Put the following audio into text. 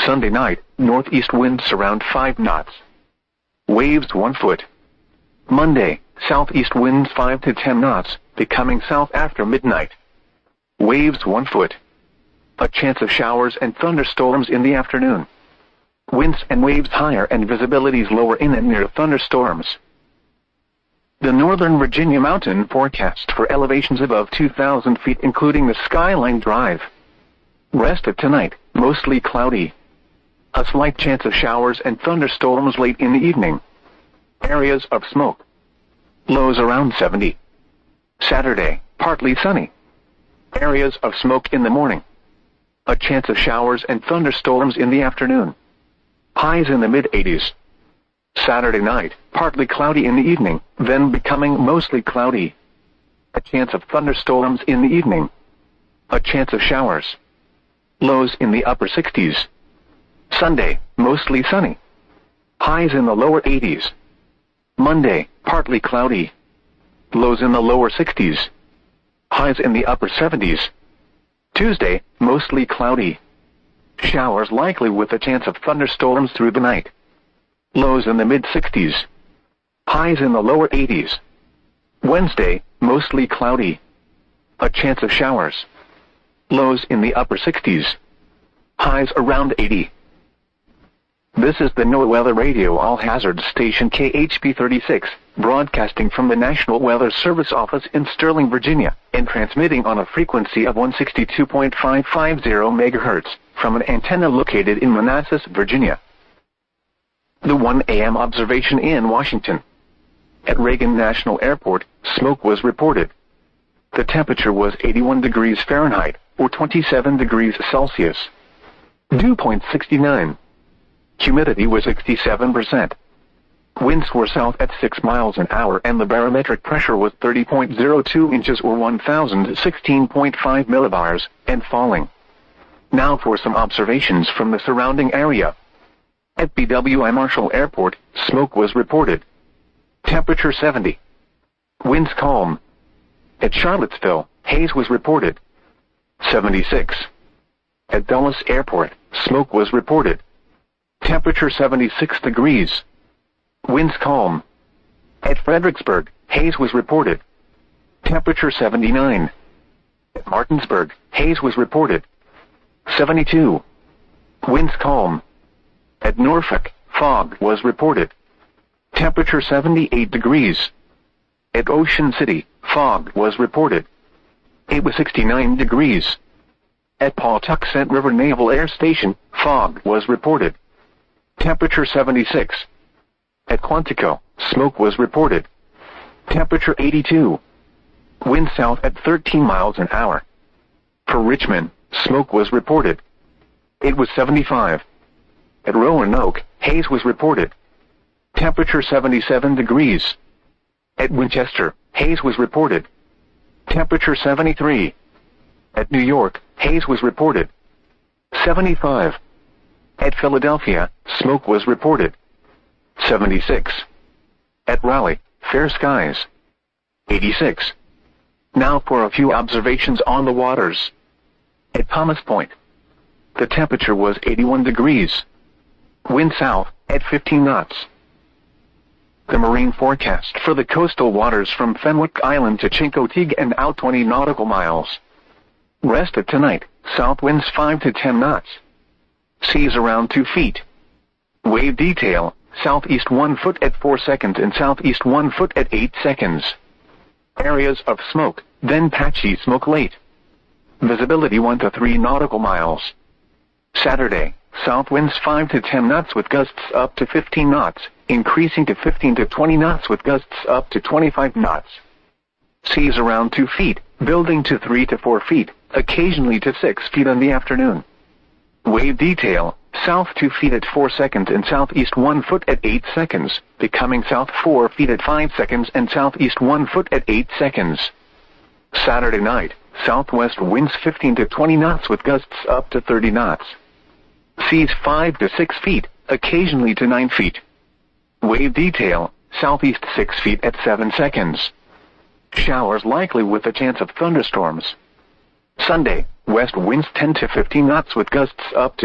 Sunday night, northeast winds around 5 knots. Waves 1 foot. Monday, southeast winds 5 to 10 knots, becoming south after midnight. Waves 1 foot. A chance of showers and thunderstorms in the afternoon. Winds and waves higher and visibilities lower in and near thunderstorms. The Northern Virginia mountain forecast for elevations above 2,000 feet including the Skyline Drive. Rest of tonight, mostly cloudy. A slight chance of showers and thunderstorms late in the evening. Areas of smoke. Lows around 70. Saturday, partly sunny. Areas of smoke in the morning. A chance of showers and thunderstorms in the afternoon. Highs in the mid-80s. Saturday night, partly cloudy in the evening, then becoming mostly cloudy. A chance of thunderstorms in the evening. A chance of showers. Lows in the upper 60s. Sunday, mostly sunny. Highs in the lower 80s. Monday, partly cloudy. Lows in the lower 60s. Highs in the upper 70s. Tuesday, mostly cloudy. Showers likely with a chance of thunderstorms through the night. Lows in the mid-60s. Highs in the lower 80s. Wednesday, mostly cloudy. A chance of showers. Lows in the upper 60s. Highs around 80. This is the NOAA Weather Radio All-Hazard Station KHP 36, broadcasting from the National Weather Service office in Sterling, Virginia, and transmitting on a frequency of 162.550 MHz from an antenna located in Manassas, Virginia. The 1 a.m. observation in Washington. At Reagan National Airport, smoke was reported. The temperature was 81 degrees Fahrenheit, or 27 degrees Celsius. Dew point 69. Humidity was 67%. Winds were south at 6 miles an hour and the barometric pressure was 30.02 inches or 1,016.5 millibars, and falling. Now for some observations from the surrounding area. At BWI Marshall Airport, smoke was reported. Temperature 70. Winds calm. At Charlottesville, haze was reported. 76. At Dulles Airport, smoke was reported. Temperature 76 degrees. Winds calm. At Fredericksburg, haze was reported. Temperature 79. At Martinsburg, haze was reported. 72. Winds calm. At Norfolk, fog was reported. Temperature 78 degrees. At Ocean City, fog was reported. It was 69 degrees. At Pawtuxet River Naval Air Station, fog was reported. Temperature 76. At Quantico, smoke was reported. Temperature 82. Wind south at 13 miles an hour. For Richmond, smoke was reported. It was 75. At Roanoke, haze was reported. Temperature 77 degrees. At Winchester, haze was reported. Temperature 73. At New York, haze was reported. 75. At Philadelphia, smoke was reported. 76. At Raleigh, fair skies. 86. Now for a few observations on the waters. At Thomas Point, the temperature was 81 degrees. Wind south at 15 knots. The marine forecast for the coastal waters from Fenwick Island to Chincoteague and out 20 nautical miles. Rest of tonight, south winds 5 to 10 knots. Seas around 2 feet. Wave detail, southeast 1 foot at 4 seconds and southeast 1 foot at 8 seconds. Areas of smoke, then patchy smoke late. Visibility 1 to 3 nautical miles. Saturday, south winds 5 to 10 knots with gusts up to 15 knots, increasing to 15 to 20 knots with gusts up to 25 knots. Seas around 2 feet, building to 3 to 4 feet, occasionally to 6 feet in the afternoon. Wave detail, south 2 feet at 4 seconds and southeast 1 foot at 8 seconds, becoming south 4 feet at 5 seconds and southeast 1 foot at 8 seconds. Saturday night, southwest winds 15 to 20 knots with gusts up to 30 knots. Seas 5 to 6 feet, occasionally to 9 feet. Wave detail, southeast 6 feet at 7 seconds. Showers likely with a chance of thunderstorms. Sunday, west winds 10 to 15 knots with gusts up to